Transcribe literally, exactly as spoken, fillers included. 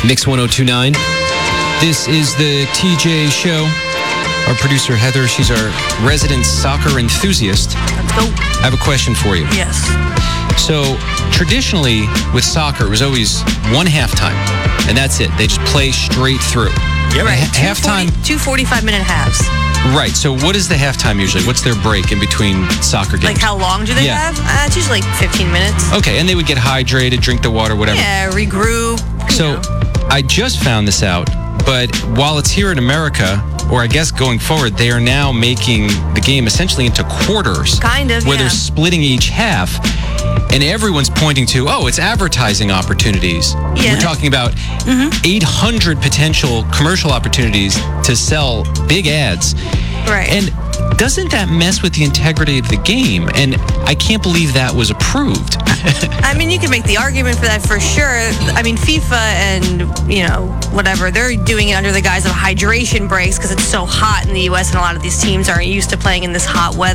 Mix one oh two point nine. This is the T J Show. Our producer, Heather, she's our resident soccer enthusiast. Let's go. I have a question for you. Yes. So, traditionally, with soccer, it was always one halftime, and that's it. They just play straight through. You're right. Ha- halftime. Two forty-five minute halves. Right. So, what is the halftime usually? What's their break in between soccer games? Like, how long do they Yeah. have? Uh, it's usually like fifteen minutes. Okay, and they would get hydrated, drink the water, whatever. Yeah, regroup. you So, know. I just found this out, but while it's here in America, or I guess going forward, they are now making the game essentially into quarters. Kind of, Where yeah. they're splitting each half. And everyone's pointing to, oh, it's advertising opportunities. Yeah. We're talking about Mm-hmm. eight hundred potential commercial opportunities to sell big ads. Right. And doesn't that mess with the integrity of the game? And I can't believe that was approved. I mean, you can make the argument for that for sure. I mean, FIFA and, you know, whatever, they're doing it under the guise of hydration breaks because it's so hot in the U S and a lot of these teams aren't used to playing in this hot weather.